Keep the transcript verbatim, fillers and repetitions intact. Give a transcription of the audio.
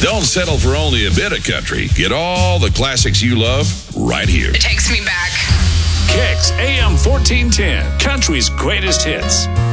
Don't settle for only a bit of country. Get all the classics you love right here. It takes me back. Kicks A M fourteen ten, country's greatest hits.